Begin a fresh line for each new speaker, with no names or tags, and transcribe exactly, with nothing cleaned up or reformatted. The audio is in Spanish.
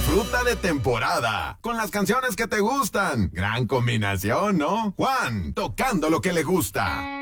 disfruta de temporada con las canciones que te gustan. Gran combinación, ¿no? Juan, tocando lo que le gusta.